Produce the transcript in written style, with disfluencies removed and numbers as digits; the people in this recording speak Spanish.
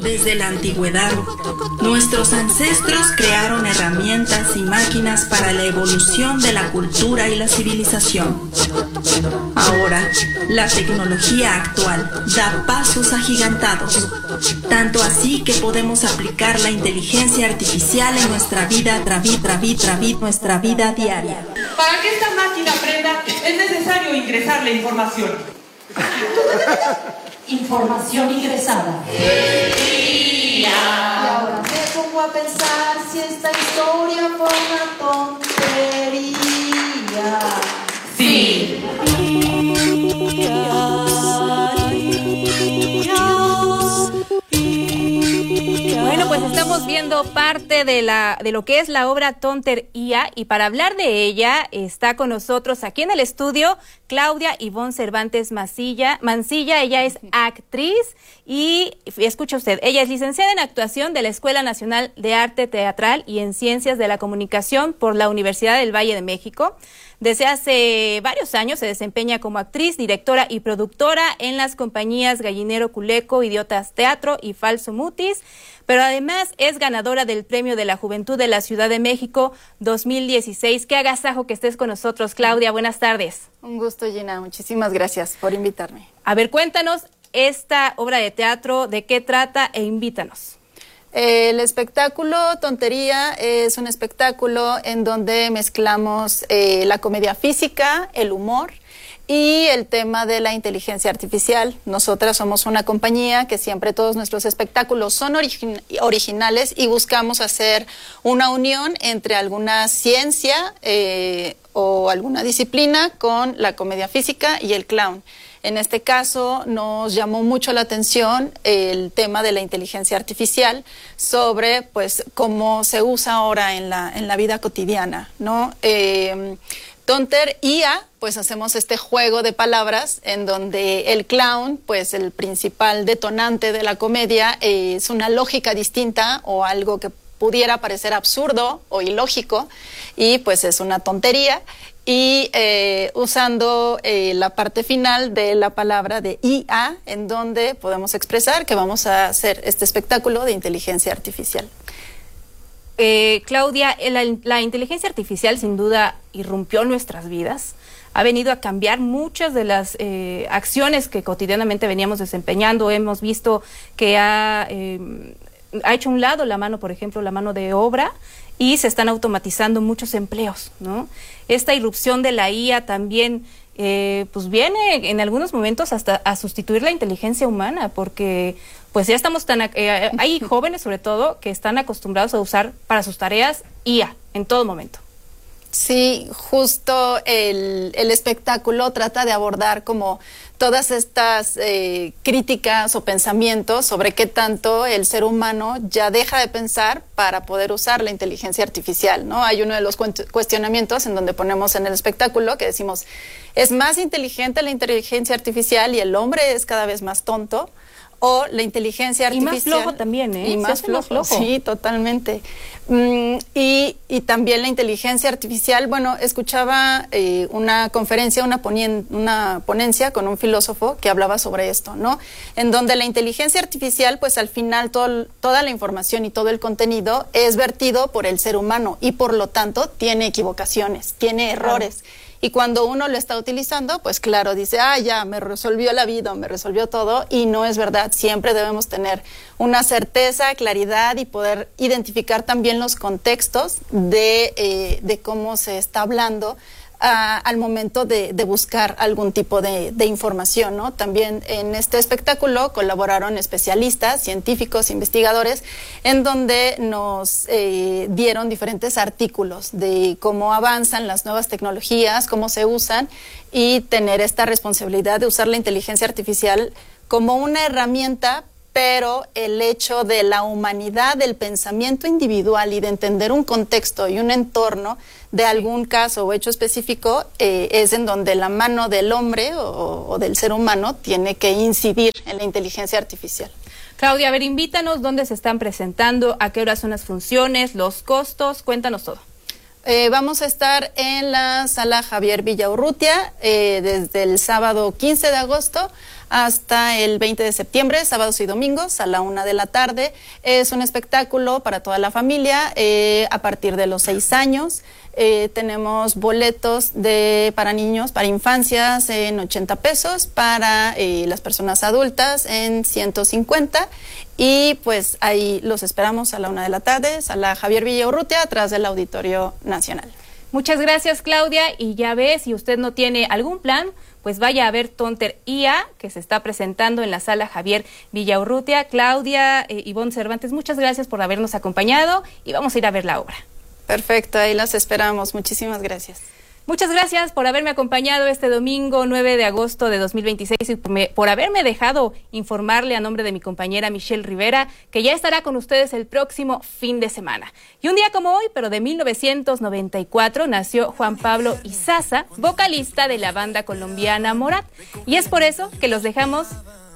Desde la antigüedad, nuestros ancestros crearon herramientas y máquinas para la evolución de la cultura y la civilización. Ahora, la tecnología actual da pasos agigantados, tanto así que podemos aplicar la inteligencia artificial en nuestra vida diaria. Para que esta máquina aprenda, es necesario ingresar la información. Información ingresada. Y ahora me pongo a pensar si esta historia fue una tontería. Sí. Bueno, pues estamos viendo parte de lo que es la obra Tonter IA, y para hablar de ella está con nosotros aquí en el estudio Claudia Ivonne Cervantes Mancilla. Ella es actriz y escucha usted, ella es licenciada en actuación de la Escuela Nacional de Arte Teatral y en Ciencias de la Comunicación por la Universidad del Valle de México. Desde hace varios años se desempeña como actriz, directora y productora en las compañías Gallinero Culeco, Idiotas Teatro y Falso Mutis, pero además es ganadora del Premio de la Juventud de la Ciudad de México 2016. Qué agasajo que estés con nosotros, Claudia. Buenas tardes. Un gusto, Gina. Muchísimas gracias por invitarme. A ver, cuéntanos esta obra de teatro, de qué trata e invítanos. El espectáculo Tontería es un espectáculo en donde mezclamos la comedia física, el humor y el tema de la inteligencia artificial. Nosotras somos una compañía que siempre todos nuestros espectáculos son originales y buscamos hacer una unión entre alguna ciencia o alguna disciplina con la comedia física y el clown. En este caso nos llamó mucho la atención el tema de la inteligencia artificial sobre pues cómo se usa ahora en la vida cotidiana, ¿no? Tonter IA, pues hacemos este juego de palabras en donde el clown, pues el principal detonante de la comedia, es una lógica distinta o algo que pudiera parecer absurdo o ilógico y pues es una tontería. Y usando la parte final de la palabra de IA, en donde podemos expresar que vamos a hacer este espectáculo de inteligencia artificial. Claudia, la inteligencia artificial sin duda irrumpió nuestras vidas, ha venido a cambiar muchas de las acciones que cotidianamente veníamos desempeñando. Hemos visto que ha hecho a un lado la mano, por ejemplo, la mano de obra, y se están automatizando muchos empleos, ¿no? Esta irrupción de la IA también pues viene en algunos momentos hasta a sustituir la inteligencia humana, porque pues ya estamos hay jóvenes sobre todo que están acostumbrados a usar para sus tareas IA en todo momento. Sí, justo el espectáculo trata de abordar como todas estas críticas o pensamientos sobre qué tanto el ser humano ya deja de pensar para poder usar la inteligencia artificial, ¿no? Hay uno de los cuestionamientos en donde ponemos en el espectáculo que decimos, ¿es más inteligente la inteligencia artificial y el hombre es cada vez más tonto? O la inteligencia artificial. Y más flojo también, ¿eh? Y más flojo. Sí, totalmente. Y también la inteligencia artificial, bueno, escuchaba una conferencia, una ponencia con un filósofo que hablaba sobre esto, ¿no? En donde la inteligencia artificial, pues al final toda la información y todo el contenido es vertido por el ser humano y por lo tanto tiene equivocaciones, tiene errores. Y cuando uno lo está utilizando, pues claro, dice, ya, me resolvió la vida, me resolvió todo, y no es verdad. Siempre debemos tener una certeza, claridad y poder identificar también los contextos de cómo se está hablando al momento de buscar algún tipo de información, ¿no? También en este espectáculo colaboraron especialistas, científicos, investigadores, en donde nos dieron diferentes artículos de cómo avanzan las nuevas tecnologías, cómo se usan, y tener esta responsabilidad de usar la inteligencia artificial como una herramienta, pero el hecho de la humanidad, del pensamiento individual y de entender un contexto y un entorno de algún caso o hecho específico es en donde la mano del hombre o del ser humano tiene que incidir en la inteligencia artificial. Claudia, a ver, invítanos dónde se están presentando, a qué horas son las funciones, los costos, cuéntanos todo. Vamos a estar en la sala Javier Villaurrutia desde el sábado 15 de agosto hasta el 20 de septiembre, sábados y domingos a la 1 de la tarde. Es un espectáculo para toda la familia a partir de los 6 años. Tenemos boletos para niños, para infancias en 80 pesos, para las personas adultas en 150, y pues ahí los esperamos a la 1 de la tarde, sala Javier Villaurrutia, atrás del Auditorio Nacional. Muchas gracias, Claudia, y ya ve, si usted no tiene algún plan, pues vaya a ver Tonter IA, que se está presentando en la sala Javier Villaurrutia. Claudia, Ivonne Cervantes, muchas gracias por habernos acompañado y vamos a ir a ver la obra. Perfecto, ahí las esperamos. Muchísimas gracias. Muchas gracias por haberme acompañado este domingo 9 de agosto de 2026 y por haberme dejado informarle a nombre de mi compañera Michelle Rivera, que ya estará con ustedes el próximo fin de semana. Y un día como hoy, pero de 1994, nació Juan Pablo Izaza, vocalista de la banda colombiana Morat. Y es por eso que los dejamos